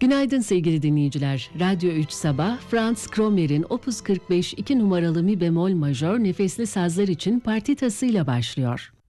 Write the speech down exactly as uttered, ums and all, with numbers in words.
Günaydın sevgili dinleyiciler. Radyo üç Sabah, Franz Kromer'in Opus kırk beş iki numaralı mi bemol majör nefesli sazlar için partitasıyla başlıyor.